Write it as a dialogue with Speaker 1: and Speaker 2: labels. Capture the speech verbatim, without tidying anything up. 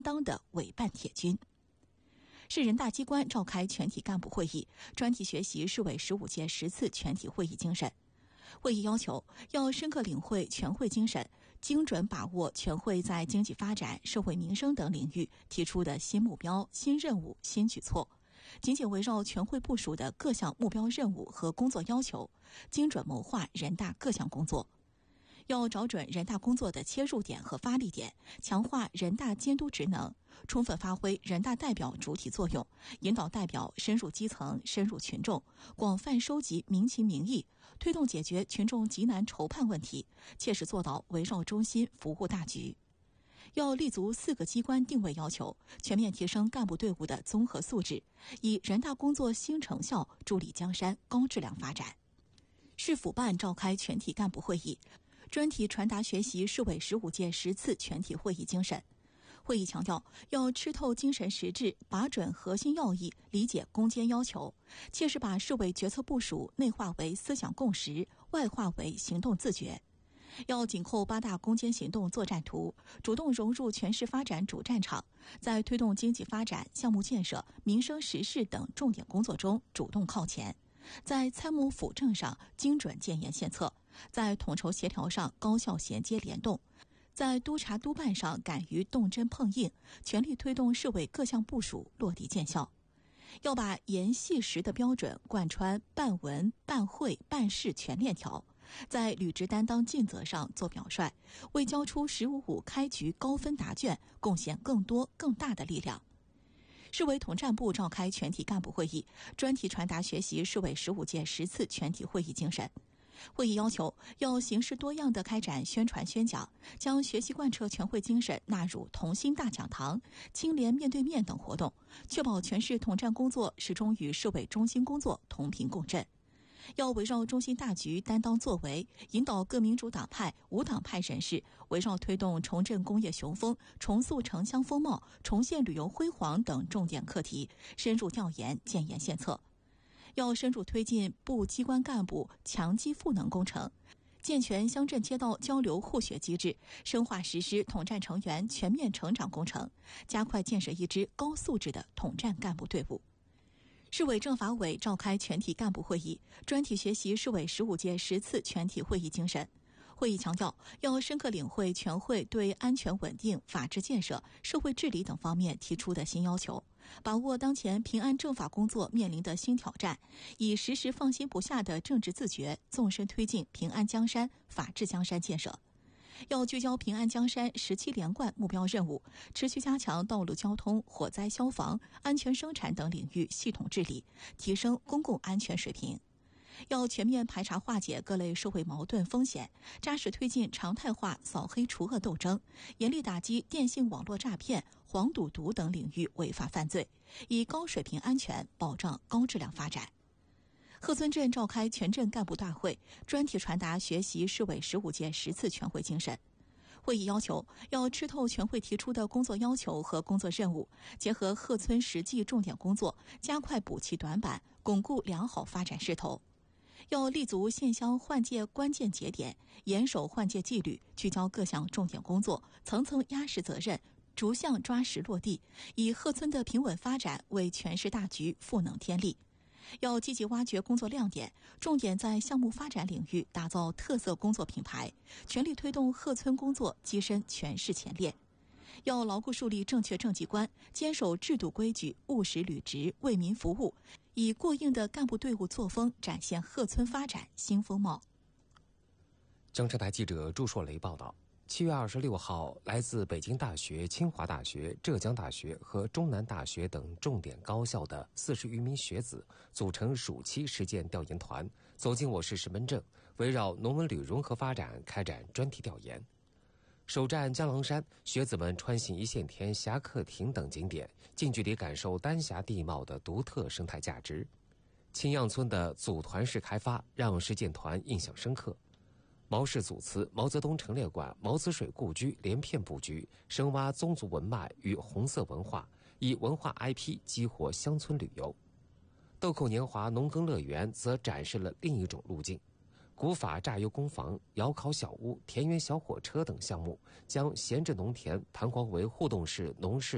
Speaker 1: 当的委办铁军。市人大机关召开全体干部会议，专题学习市委十五届十次全体会议精神。会议要求要深刻领会全会精神，精准把握全会在经济发展、社会民生等领域提出的新目标、新任务、新举措，紧紧围绕全会部署的各项目标任务和工作要求，精准谋划人大各项工作。要找准人大工作的切入点和发力点，强化人大监督职能，充分发挥人大代表主体作用，引导代表深入基层、深入群众，广泛收集民情民意，推动解决群众急难愁盼问题，切实做到围绕中心服务大局。要立足四个机关定位要求，全面提升干部队伍的综合素质，以人大工作新成效助力江山高质量发展。市府办召开全体干部会议，专题传达学习市委十五届十次全体会议精神。会议强调，要吃透精神实质，把准核心要义，理解攻坚要求，切实把市委决策部署内化为思想共识，外化为行动自觉。要紧扣八大攻坚行动作战图，主动融入全市发展主战场，在推动经济发展、项目建设、民生实事等重点工作中主动靠前，在参谋辅政上精准建言献策，在统筹协调上高效衔接联动，在督察督办上敢于动真碰硬，全力推动市委各项部署落地见效。要把严细实的标准贯穿办文、办会、办事全链条，在履职担当尽责上做表率，为交出十五五开局高分答卷贡献更多更大的力量。市委统战部召开全体干部会议，专题传达学习市委十五届十次全体会议精神。会议要求要形式多样地开展宣传宣讲，将学习贯彻全会精神纳入同心大讲堂、青联面对面等活动，确保全市统战工作始终与市委中心工作同频共振。要围绕中心大局担当作为，引导各民主党派、无党派人士围绕推动重振工业雄风、重塑城乡风貌、重现旅游辉煌等重点课题深入调研、建言献策。要深入推进部机关干部强基赋能工程，健全乡镇街道交流互学机制，深化实施统战成员全面成长工程，加快建设一支高素质的统战干部队伍。市委政法委召开全体干部会议，专题学习市委十五届十次全体会议精神。会议强调，要深刻领会全会对安全稳定、法治建设、社会治理等方面提出的新要求，把握当前平安政法工作面临的新挑战，以时时放心不下的政治自觉，纵深推进平安江山、法治江山建设。要聚焦平安江山十七连贯目标任务，持续加强道路交通、火灾消防、安全生产等领域系统治理，提升公共安全水平。要全面排查化解各类社会矛盾风险，扎实推进常态化扫黑除恶斗争，严厉打击电信网络诈骗、黄赌毒等领域违法犯罪，以高水平安全保障高质量发展。鹤村镇召开全镇干部大会，专题传达学习市委十五届十次全会精神。会议要求要吃透全会提出的工作要求和工作任务，结合鹤村实际重点工作，加快补齐短板，巩固良好发展势头。要立足县乡换届关键节点，严守换届纪律，聚焦各项重点工作，层层压实责任，逐项抓实落地，以鹤村的平稳发展为全市大局赋能添力。要积极挖掘工作亮点，重点在项目发展领域打造特色工作品牌，全力推动鹤村工作跻身全市前列。要牢固树立正确政绩观，坚守制度规矩，务实履职，为民服务，以过硬的干部队伍作风展现鹤村发展新风貌。
Speaker 2: 江浙台记者朱硕雷报道，七月二十六号，来自北京大学、清华大学、浙江大学和中南大学等重点高校的四十余名学子组成暑期实践调研团，走进我市石门镇，围绕农文旅融合发展开展专题调研。首站江郎山，学子们穿行一线天、侠客亭等景点，近距离感受丹霞地貌的独特生态价值。青样村的组团式开发让实践团印象深刻。毛氏祖祠、毛泽东陈列馆、毛子水故居连片布局，深挖宗族文脉与红色文化，以文化 I P 激活乡村旅游。豆蔻年华农耕乐园则展示了另一种路径。古法榨油工坊、窑烤小屋、田园小火车等项目，将闲置农田弹簧为互动式农事